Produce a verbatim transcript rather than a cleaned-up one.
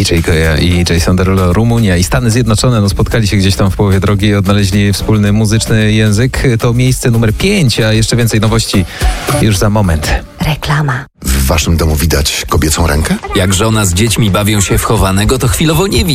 D J Goja i Jason Derulo, Rumunia i Stany Zjednoczone no, spotkali się gdzieś tam w połowie drogi i odnaleźli wspólny muzyczny język. To miejsce numer pięć, a jeszcze więcej nowości już za moment. Reklama. W waszym domu widać kobiecą rękę? Jak żona z dziećmi bawią się w chowanego, to chwilowo nie widać.